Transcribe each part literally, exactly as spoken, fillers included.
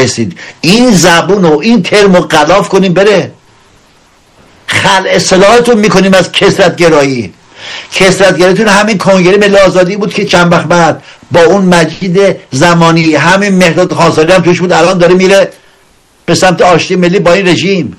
وایسید این زبون و این ترم رو غلاف کنیم بره. خلع اصطلاحاتون میکنیم از کثرت گرایی. کثرت گراییتون همین کنگره ملی آزادی بود که چند وقت بعد با اون مجید زمانی همین مهداد خانساری هم توش بود، الان داره میره به سمت آشتی ملی با این رژیم،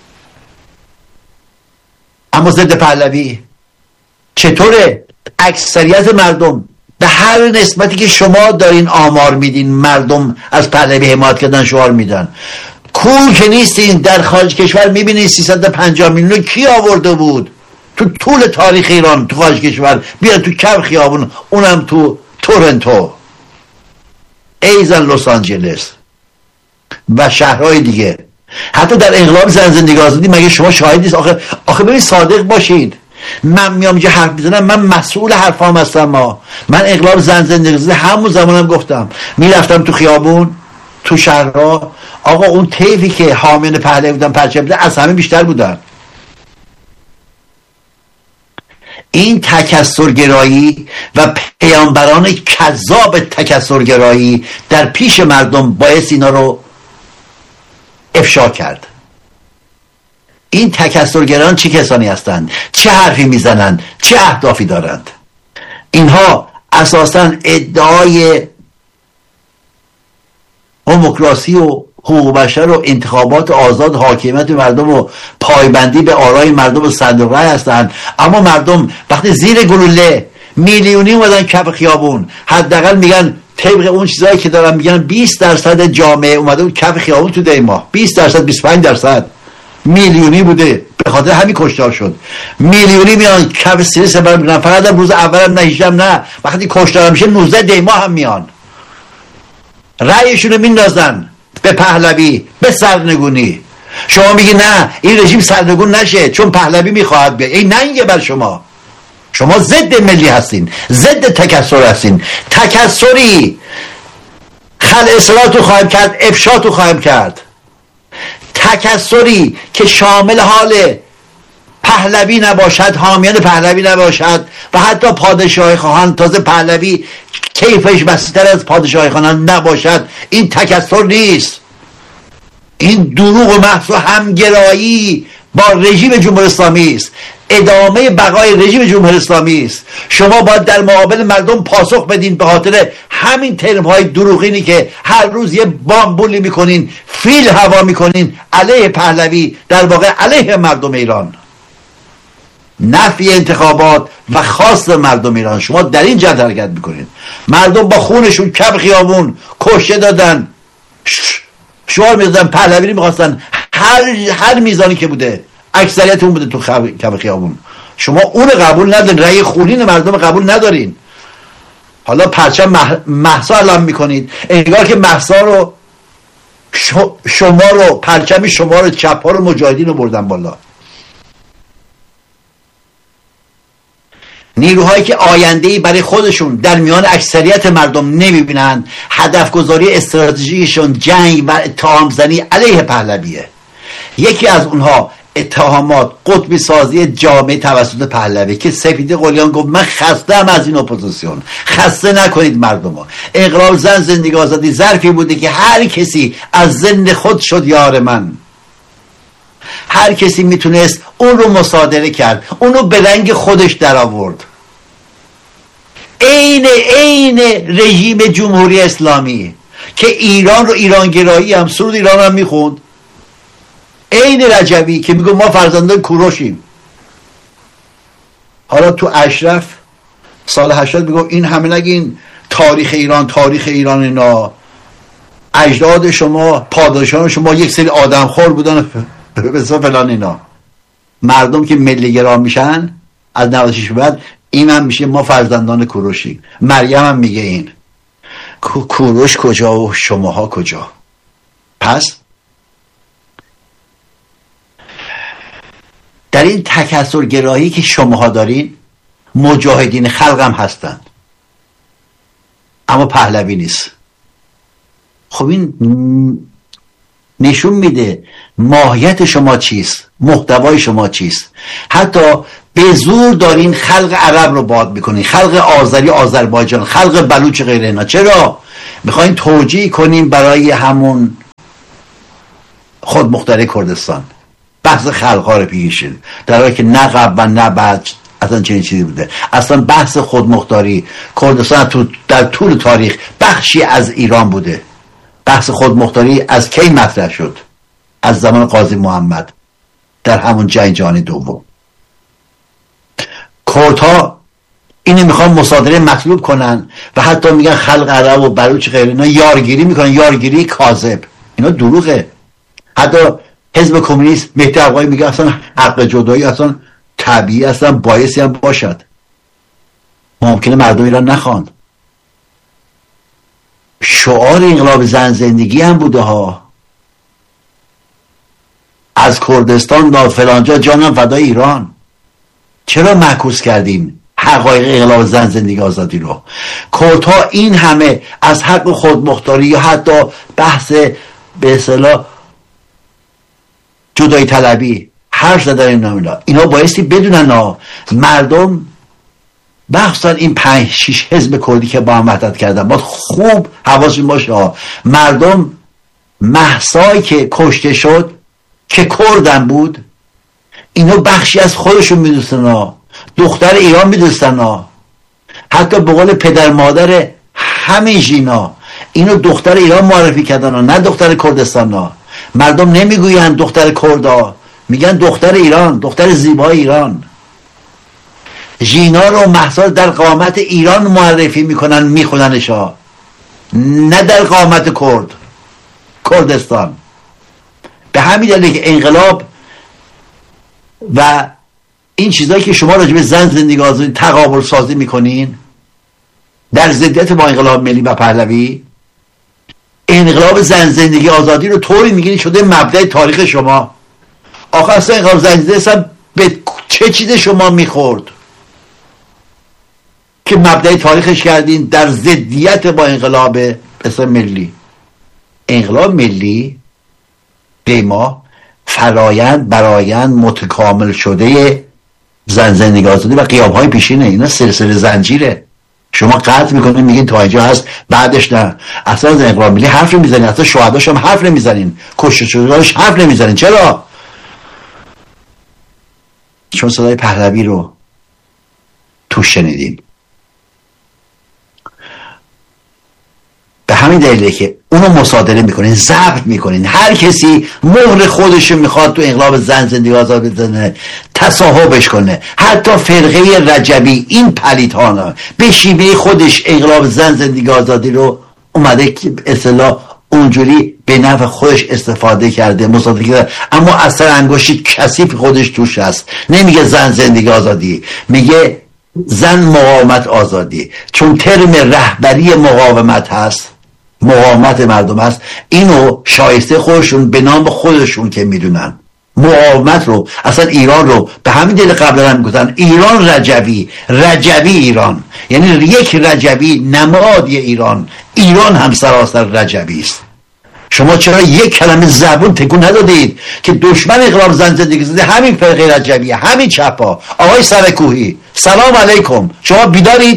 اما ضد پهلوی. چطوره اکثریت مردم به هر نسبتی که شما دارین آمار میدین مردم از پهلوی حمایت کردن شعار میدن؟ کور که نیستین، در خارج کشور میبینین سیصد و پنجاه میلیون کی آورده بود تو طول تاریخ ایران تو خارج کشور، بیان تو کف خیابون، اونم تو تورنتو، ایزن لس آنجلس و شهرهای دیگه. حتی در انقلاب زن زندگی آزادی مگه شما شاهد نیست؟ آخه آخه ببین صادق باشید. من میام اینجا حرف میزنم، من مسئول حرفام هستم. ما من انقلاب زن زندگی آزادی همون زمانم گفتم، میرفتم تو خیابون تو شهرها، آقا اون طیفی که حامیان پهلوی بودن پرچم بودن از همه بیشتر بودن. این تکثرگرایی و پیامبران کذاب تکثرگرایی در پیش مردم باعث اینا رو افشا کرد. این تکثرگران چه کسانی هستند؟ چه حرفی میزنند؟ چه اهدافی دارند؟ اینها اساساً ادعای دموکراسی و حقوق بشر و انتخابات آزاد، حاکمیت مردم و پایبندی به آرای مردم و صندوق رای هستند. اما مردم وقتی زیر گلوله میلیونی اومدن کف خیابون، حداقل میگن طبق اون چیزایی که دارن میگن بیست درصد جامعه اومده بود کف خیابون تو دی ماه، بیست درصد بیست و پنج درصد میلیونی بوده، به خاطر همین کشتار شد. میلیونی میان کف سری سپر میگن، فقط روز اولم نه هیچم نه، وقتی کشتار میشه نوزده دی ماه هم میان رأیشونو میندازن به پهلوی، به سرنگونی. شما میگی نه این رژیم سرنگون نشه چون پهلوی میخواهد بیاد. این ننگه بر شما. شما ضد ملی هستین، ضد تکثر هستین. تکثری خلع اصطلاحاتو خواهیم کرد، افشاتو خواهیم کرد. تکثری که شامل حال پهلوی نباشد، حامیان پهلوی نباشد و حتی پادشاهی خواهان، تازه پهلوی کیفش بسیتر از پادشاهی خواهان نباشد، این تکثر نیست. این دروغ و محض و همگرایی با رژیم جمهوری اسلامی است، ادامه بقای رژیم جمهوری اسلامی است. شما باید در مقابل مردم پاسخ بدین به خاطر همین ترم های دروغینی که هر روز یه بامبولی میکنین، فیل هوا میکنین علیه پهلوی، در واقع علیه مردم ایران. نفی انتخابات و خواست مردم ایران، شما در این جهت حرکت میکنین. مردم با خونشون کف خیابون کشته دادن، شعار میدادن، پهلوی میخواستن، هر هر میزانی که بوده اکثریت اون بوده تو کف خیابون. شما اون قبول ندارین، رأی خونین مردم قبول ندارین. حالا پرچم مح... مهسا علم میکنید، انگار که مهسا رو شما رو پرچم شما رو چپ ها رو مجاهدین رو بردن بالا. نیروهایی که آینده‌ای برای خودشون در میان اکثریت مردم نمیبینند، هدف گذاری استراتژیکشون جنگ و اتهام زنی علیه پهلویه. یکی از اونها اتهامات قطبی سازی جامعه توسط پهلوی که سپیده قلیان گفت من خسته‌ام از این اپوزیسیون، خسته نکنید مردمو. انقلاب زن زندگی آزادی ظرفی بوده که هر کسی از ذهن خود شد یار من. هر کسی میتونست اون رو مصادره کرد، اون رو به رنگ خودش در آورد. عین عین رژیم جمهوری اسلامی که ایران رو ایرانگرایی هم سرود ایران هم میخوند، عین رجبی که میگه ما فرزندان کوروشیم. حالا تو اشرف سال هشتاد میگه این همه نگین تاریخ ایران تاریخ ایران، اینا اجداد شما پادشاهان شما یک سری آدم خور بودن بسا فلان. اینا مردم که ملی گرا میشن از نود و شش بعد این هم میشه ما فرزندان کوروشیم. مریم هم میگه این کوروش کجا و شماها کجا؟ پس در این تکثرگرایی که شماها دارین مجاهدین خلق هم هستن، اما پهلوی نیست. خب این نشون میده ماهیت شما چیست، محتوای شما چیست. حتی به زور دارین خلق عرب رو باد میکنین، خلق آذری آذربایجان، خلق بلوچ غیره. اینا چرا؟ میخواین توجیه کنین برای همون خودمختاری کردستان، بحث خلق‌ها رو پیشید، در حالی که نه قبل و نه بعد اصلا چنین چیزی بوده. اصلا بحث خودمختاری کردستان در طول تاریخ بخشی از ایران بوده. بحث خودمختاری از کی مطرح شد؟ از زمان قاضی محمد در همون جنگ جهانی دوم. کردها اینو میخوان مصادره مطلوب کنن و حتی میگن خلق عرب و بلوچ غیره اینا یارگیری میکنن، یارگیری کاذب، اینا دروغه. حتی حزب کمونیست مهدی افغانی میگه اصلا حق جدایی اصلا طبیعی اصلا بایستی هم باشد، ممکنه مردم ایران نخوان. شعار انقلاب زن زندگی هم بوده ها، از کردستان تا فلانجا جانم فدای ایران. چرا معکوس کردیم حقایق انقلاب زن زندگی آزادی رو؟ کردها این همه از حق خودمختاری یا حتی بحث به اصطلاح جدایی طلبی حرف زدن، این اینا اینا بایستی بدونن ها. مردم بخصوصا این پنج شیش حزب کردی که با هم وحدت کردن باید خوب حواسشون باشه ها. مردم مهسایی که کشته شد که کردن بود، اینو بخشی از خودشون میدونستن ها، دختر ایران میدونستن ها. حتی به قول پدر مادر همین ژینا اینو دختر ایران معرفی کردن ها، نه دختر کردستان ها. مردم نمیگوین دختر کردا، میگن دختر ایران، دختر زیبای ایران. ژینا رو مهسا در قامت ایران معرفی میکنن، میخوننش ها، نه در قامت کرد کردستان. به همین دلیل که انقلاب و این چیزایی که شما راجع به زن زندگی آزادی تقابل سازی میکنین در ضدیت با انقلاب ملی و پهلوی، انقلاب زن زندگی آزادی رو طوری میگین شده مبدأ تاریخ شما. آخه اصلا انقلاب زن زندگی اصلا به چه چیز شما میخورد که مبدأ تاریخش کردین در ضدیت با انقلاب اصلا ملی؟ انقلاب ملی به ما فرایند برایند متکامل شده زن زندگی آزادی و قیام های پیشینه، اینا سلسله زنجیره. شما قطع میکنین میگین تا اینجا هست بعدش نه. اصلا از انقلاب ملی حرف نمیزنین، اصلا شهداش هم حرف نمیزنین، کشته شدگانش حرف نمیزنین. چرا؟ چون صدای پهلوی رو توش شنیدین. به همین دلیله که اونو مصادره میکنین، ضبط میکنین. هر کسی مهر خودشو میخواد تو انقلاب زن زندگی آزادی بزنه، تصاحبش کنه. حتی فرقه رجبی این پلیتانا به شیوه خودش انقلاب زن زندگی آزادی رو اومده که اصطلاح اونجوری به نفع خودش استفاده کرده، مصادره کرده، اما اثر انگشتی کثیف خودش توش هست. نمیگه زن زندگی آزادی، میگه زن مقاومت آزادی، چون ترم رهبری مقاومت هست، مقاومت مردم هست. اینو شایسته خودشون به نام خودشون که میدونن مقاومت رو، اصلا ایران رو به همین دلیل قبلا هم گفتن ایران رجبی، رجبی ایران، یعنی یک رجبی نمادی ایران، ایران هم سراسر رجبی است. شما چرا یک کلمه زبون تکون ندادید که دشمن انقلاب زن زندگی زده همین فرقه رجبیه، همین چپا؟ آقای سرکوهی سلام علیکم، شما بیدارید؟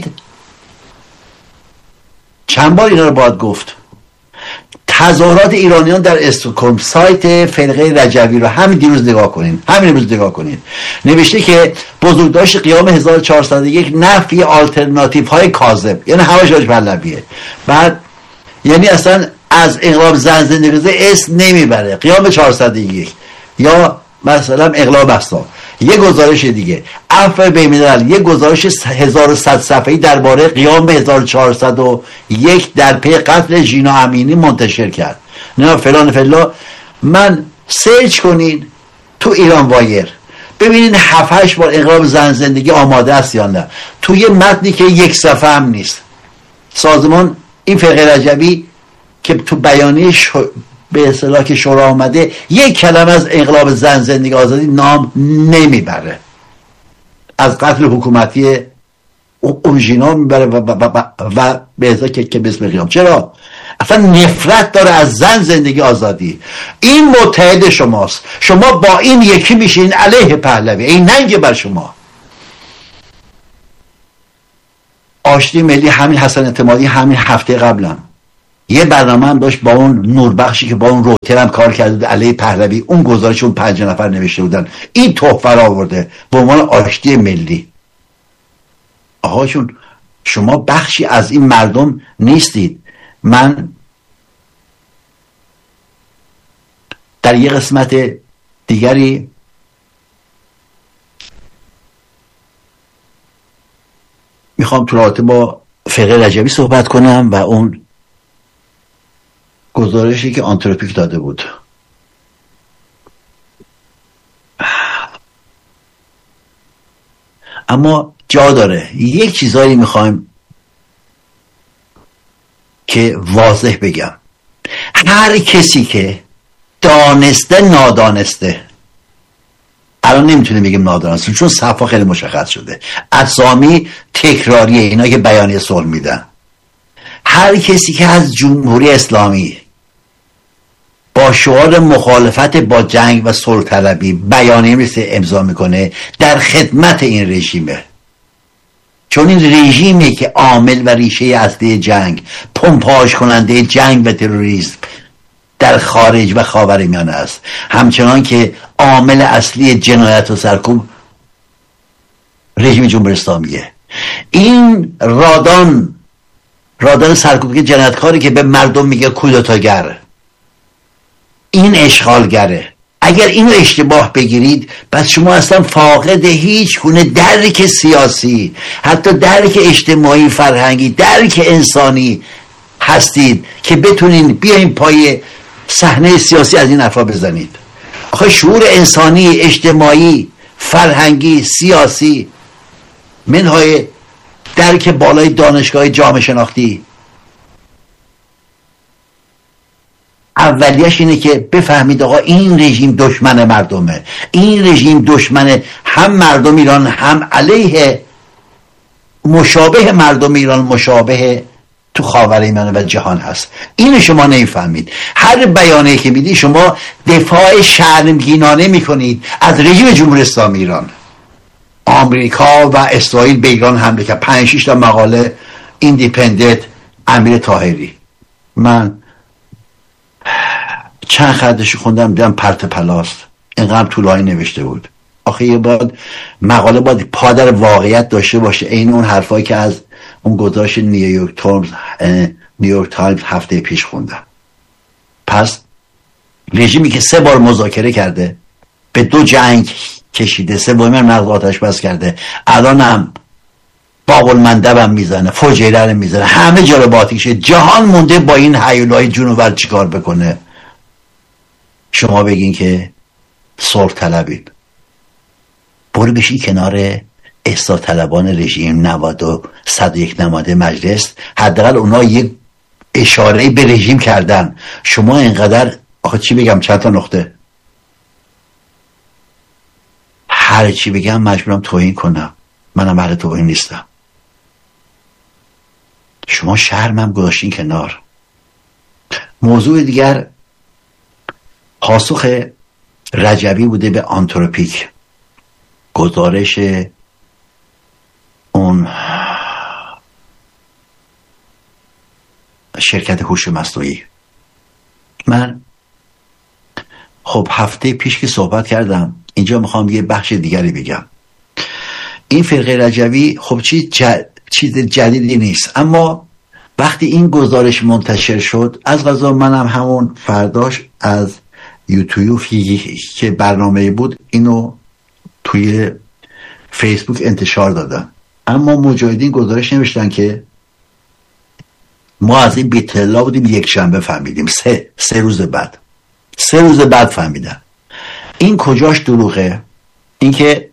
چند بار اینا رو باید گفت. تظاهرات ایرانیان در استکهلم، سایت فرقه رجبی رو همین دیروز نگاه کنین، همین روز نگاه کنین. نوشته که بزرگداشت قیام هزار و چهارصد و یک نفی آلترناتیو های کاذب، یعنی همش راجع پهلویه. بعد یعنی اصلا از انقلاب زن زندگی اسم نمیبره، قیام چهارصد و یک یا مثلا انقلاب اسلام. یه گزارش دیگه، عفو بین‌الملل، یه گزارش هزار و صد صفحه‌ای درباره قیام هزار و چهارصد و یک در پی قتل ژینا امینی منتشر کرد. نه فلان فلان. من سرچ کنین تو ایران وایر، ببینین هفت هشت بار انقلاب زن زندگی آماده است یا نه. تو یه متنی که یک صفحه هم نیست. سازمان این فرقه رجبی که تو بیانیه به اصطلاح که شورا آمده یک کلمه از انقلاب زن زندگی آزادی نام نمیبره، از قتل حکومتی اون ژینا میبره و, و, و, و به ازا که, که بسم قیام. چرا؟ اصلا نفرت داره از زن زندگی آزادی. این متحد شماست، شما با این یکی میشین علیه پهلوی. این ننگه بر شما. آشتی ملی همین حسن اعتمادی همین هفته قبلم یه برنامه هم داشت با اون نوربخشی که با اون روتر هم کار کرده بود علیه پهلوی، اون گزارش اون پنج نفر نوشته بودن این تحفه را آورده به عنوان آشتی ملی. آقاشون شما بخشی از این مردم نیستید. من در یه قسمت دیگری میخوام تو رابطه با فرقه رجبی صحبت کنم و اون گزارشی که آنتروپیک داده بود. اما جا داره یک چیزایی میخوایم که واضح بگم. هر کسی که دانسته نادانسته، الان نمیتونیم بگیم نادانسته چون صفحه خیلی مشخص شده، اسامی تکراریه اینا که بیانیه صلح میدن. هر کسی که از جمهوری اسلامی با شعار مخالفت با جنگ و صلح طلبی بیانیه مثل امضا میکنه در خدمت این رژیمه، چون این رژیمی که عامل و ریشه اصلی جنگ، پمپاژ کننده جنگ و تروریسم در خارج و خاورمیانه است، همچنان که عامل اصلی جنایت و سرکوب رژیم جمهوری اسلامیه. این رادان رادان سرکوب که جنایتکاری که به مردم میگه کودتاگر، این اشغالگره. اگر اینو اشتباه بگیرید پس شما اصلا فاقد هیچ گونه درک سیاسی، حتی درک اجتماعی، فرهنگی، درک انسانی هستید که بتونین بیاین پای صحنه سیاسی از این حرفا بزنید. آخه شعور انسانی، اجتماعی، فرهنگی، سیاسی، منهای درک بالای دانشگاه جامعه شناختی، اولیش اینه که بفهمید آقا این رژیم دشمن مردمه، این رژیم دشمن هم مردم ایران، هم علیه مشابه مردم ایران، مشابه تو خاورمیانه و جهان هست. اینو شما نمیفهمید. هر بیانیه‌ای که میدی شما دفاع شرمگینانه میکنید از رژیم جمهوری اسلامی ایران. آمریکا و اسرائیل به ایران حمله کرد، پنج شش تا مقاله ایندیپندنت امیر طاهری. من چند خطش خوندم دیدم پرت پلاست، اینقدر طولانی نوشته بود. آخه یه باید مقاله باید پادر واقعیت داشته باشه، این اون حرفایی که از اون گزارش نیویورک تایمز نیویورک تایمز هفته پیش خوندم. پس رژیمی که سه بار مذاکره کرده، به دو جنگ کشیده، سومی هم نقض آتش بس کرده، الان هم باب المندب هم میزنه، فجیره رو میزنه، همه جا رو باطیشه، جهان مونده با این هیولای جنوبر چیکار بکنه. شما بگین که صلح طلبید، برو بشین کنار اصلاح طلبان رژیم نود و صد و یک نماینده مجلس، حداقل اونا یک اشاره به رژیم کردن. شما اینقدر آخه چی بگم، چند تا نقطه هر چی بگم مجبورم توهین کنم، منم اهل توهین نیستم. شما شرمم گذاشتین کنار. موضوع دیگر پاسخ رجبی بوده به آنتروپیک، گزارش اون شرکت هوش مصنوعی. من خب هفته پیش که صحبت کردم، اینجا میخوام یه بخش دیگری بگم. این فرقه رجبی خب چیز ج... چیز جدیدی نیست، اما وقتی این گزارش منتشر شد، از قضا منم همون فرداش از یوتیوب که برنامه بود اینو توی فیسبوک انتشار دادم. اما مجاهدین گزارش نوشتن که ما از این بی‌اطلاع بودیم، یک شنبه فهمیدیم، سه سه روز بعد سه روز بعد فهمیدن. این کجاش دروغه؟ این که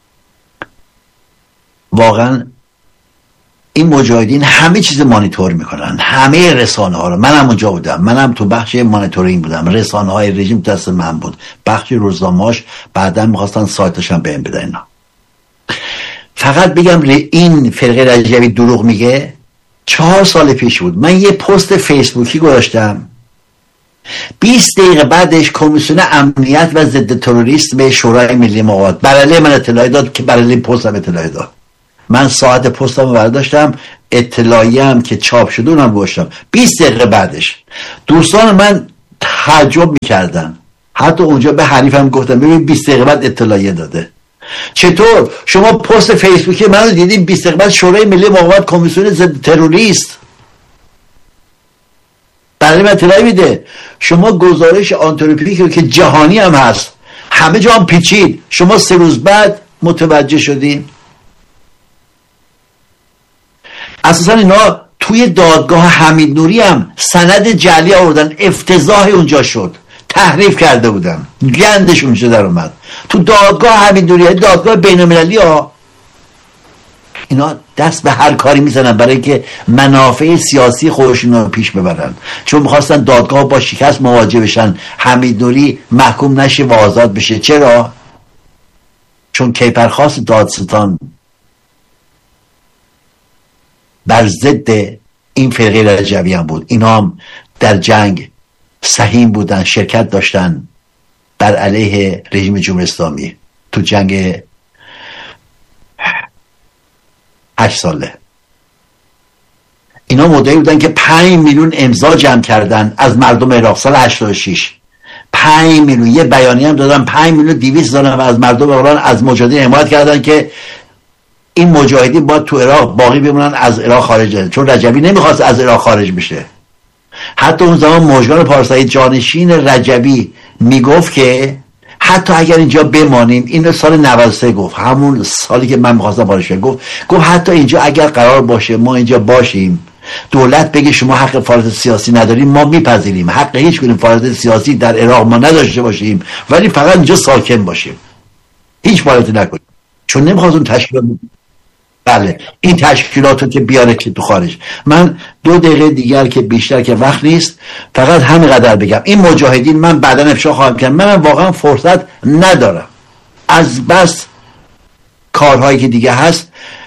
واقعا این مجاهدین همه چیز مانیتور میکنن، همه رسانه ها رو. منم اونجا بودم، منم تو بخش مانیتورینگ بودم، رسانه های رژیم دست من بود، بخش روزنامه‌اش بعداً میخواستن سایتش هم بهم بدن. اینا فقط بگم این فرقه رجبی دروغ میگه. چهار سال پیش بود من یه پست فیسبوکی گذاشتم، بیست دقیقه بعدش کمیسیون امنیت و ضد تروریسم به شورای ملی مقاومت برای من اطلاع داد که برای پستم اطلاع داد. من ساعت پستم رو برداشتم، اطلاعیه هم که چاپ شده اونم گوشتم. بیست دقیقه بعدش دوستان من تعجب میکردن، حتی اونجا به حریفم گفتم ببین بیست دقیقه بعد اطلاعیه داده. چطور شما پست فیسبوکی من رو دیدیم بیست دقیقه بعد شورای ملی مقاومت کمیسیون ضد تروریست برای من اطلاعی میده؟ شما گزارش آنتروپیک که جهانی هم هست همه جا هم پیچید، شما سه روز بعد متوجه شدین. اساسا اینا توی دادگاه حمید نوری هم سند جعلی آوردن، افتضاح اونجا شد، تحریف کرده بودن، گندش اونجا در اومد تو دادگاه حمید نوری، دادگاه بین المللی ها. اینا دست به هر کاری میزنن برای اینکه منافع سیاسی خودشون رو پیش ببرن، چون میخواستن دادگاه با شکست مواجه بشن، حمید نوری محکوم نشه و آزاد بشه. چرا؟ چون کیپرخواست دادستان بر ضد این فرقه رجوی هم بود. اینا هم در جنگ سهیم بودن، شرکت داشتن بر علیه رژیم جمهوری اسلامی تو جنگ هشت ساله. اینا مدعی بودن که پنج میلیون امضا جمع کردن از مردم عراق سال هشتاد و شش. پنج میلیون، یه بیانیه هم دادن پنج میلیون دویست هزار از مردم عراق از مجاهدین حمایت کردن که این مجاهدین باید تو عراق باقی بمونن، از عراق خارج شدن، چون رجوی نمیخواست از عراق خارج بشه. حتی اون زمان مژگان پارسایی جانشین رجوی میگفت که حتی اگر اینجا بمانیم، این سال نود و سه گفت، همون سالی که من میخواستم خارج بشم، گفت گفت حتی اینجا اگر قرار باشه ما اینجا باشیم، دولت بگه شما حق فعالیت سیاسی نداریم، ما میپذیریم حق هیچ گونه فعالیت سیاسی در عراق ما نداشته باشیم، ولی فقط اینجا ساکن باشیم، هیچ فعالیتی نکنیم، چون نمیخواست اون تشکیلات. بله این تشکیلاتو که بیاره که تو خارج. من دو دقیقه دیگر که بیشتر که وقت نیست، فقط همینقدر بگم این مجاهدین من بعداً افشا خواهم کرد، من واقعا فرصت ندارم، از بس کارهایی که دیگه هست.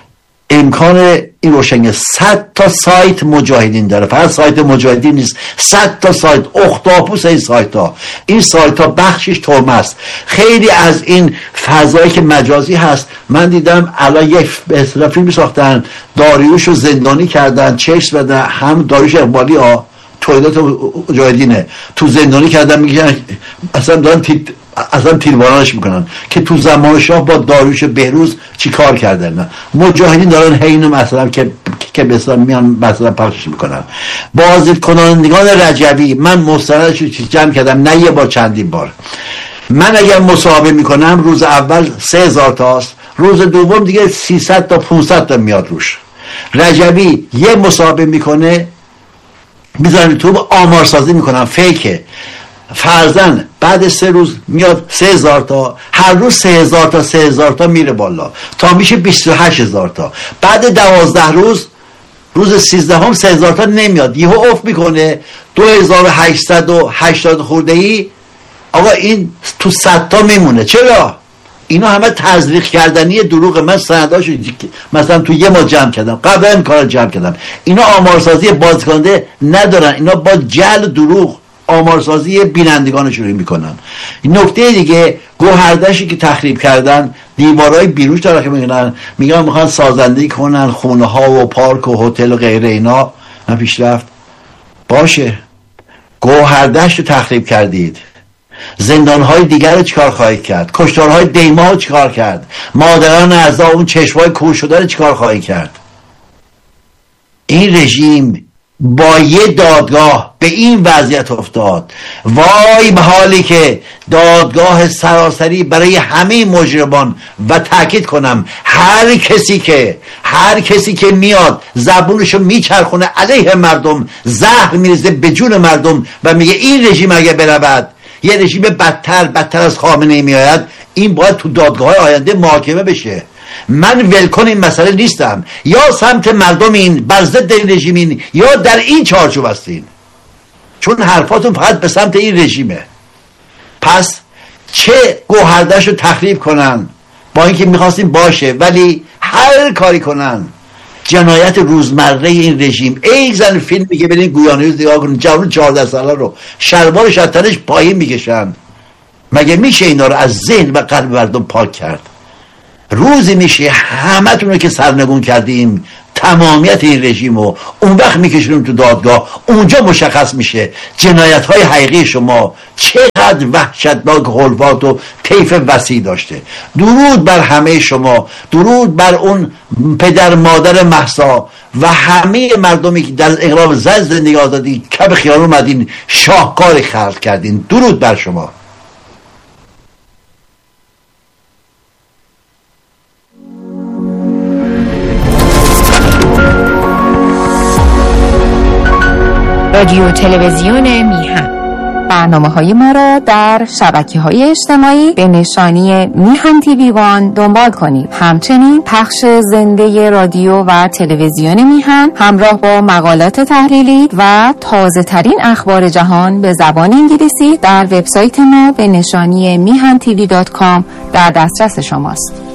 امکان این روشنگه صد تا سایت مجاهدین داره، فقط سایت مجاهدین نیست، صد تا سایت اختاپوس این سایت ها. این سایت ها بخشش تومه است. خیلی از این فضایی که مجازی هست، من دیدم الان یک به اصطلاح فیلمی ساختن، داریوش رو زندانی کردن، چشم بدن، هم داریوش اقبالی ها تولیدات مجاهدینه، تو زندانی کردن، میگن اصلا دارن تیت اصلا تیربارانش میکنن که تو زمان شاه با داریوش بهروز چی کار کردن. نه مجاهدین دارن اینو مثلا که که به اصلا میان مثلا پخشش میکنن. بازدید کنندگان رجوی من مستندش جمع کردم، نه یه بار چندین بار. من اگر مصاحبه میکنم روز اول سه هزار تاست، روز دوم دیگه سیصد تا پانصد تا میاد روش. رجوی یه مصاحبه میکنه میذارن تو آمارسازی میکنن، فیکه، فرضاً بعد سه روز میاد سه هزار تا، هر روز سه هزار تا سه هزار تا میره بالا تا میشه بیست و هشت هزار تا. بعد دوازده روز روز سیزدهم سه هزار تا نمیاد، یهو افت میکنه دو هزار و هشتصد و هشتاد خورده ای. آقا این تو صد تا میمونه. چرا؟ اینا همه تزریق کردنی دروغ. من سنداشو مثلا تو یه ماه جمع کردم، قبل این کارو جمع کردم. اینا آمارسازی بازکننده ندارن، اینا با جعل دروغ آمارسازی بینندگانشون رو میکنن. نکته دیگه، گوهردشی که تخریب کردن، دیوارهای بیروش داره که میگن میگن میخوان سازندگی کنن خونه ها و پارک و هتل و غیره. اینا من پیشرفت باشه، گوهردش رو تخریب کردید، زندانهای دیگر رو چیکار خواهید کرد؟ کشتارهای دیما رو چیکار کرد؟ مادران اعضا اون چشمای کور شده رو چیکار خواهید کرد؟ این رژیم با یه دادگاه به این وضعیت افتاد. وای به حالی که دادگاه سراسری برای همه مجرمان، و تاکید کنم هر کسی که هر کسی که میاد زبونشو میچرخونه علیه مردم، زهر میریزه به جون مردم و میگه این رژیم اگه برود یه رژیم بدتر بدتر از خامنه‌ای میآید، این باید تو دادگاه آینده محاکمه بشه. من ولکن این مسئله نیستم، یا سمت مردمین بر ضد این رژیمین یا در این چارچوب هستین، چون حرفاتون فقط به سمت این رژیمه. پس چه گوهردش رو تخریب کنن با اینکه میخواستیم باشه، ولی هر کاری کنن جنایت روزمره این رژیم. ای زن فیلم میگه برین گویانویز نگاه کنن، جوان چهارده ساله رو شلوارش از تنش پایین میکشن. مگه میشه اینا رو از ذهن و قلب مردم پاک کرد؟ روزی میشه همه تون رو که سرنگون کردیم تمامیت این رژیم رو اون وقت میکشونیم تو دادگاه. اونجا مشخص میشه جنایت های حقیقی شما چقدر وحشتناک خلفات و طیف وسیع داشته. درود بر همه شما، درود بر اون پدر مادر مهسا و همه مردمی که در اقرار زن زندگی آزادی کف خیابون اومدین شاهکاری خلق کردین. درود بر شما. رادیو تلویزیون میهن. برنامه‌های ما را در شبکه‌های اجتماعی به نشانی میهن تیوی وان دنبال کنید. همچنین پخش زنده رادیو و تلویزیون میهن همراه با مقالات تحلیلی و تازه ترین اخبار جهان به زبان انگلیسی در وبسایت ما به نشانی میهن تیوی دات کام در دسترس شماست.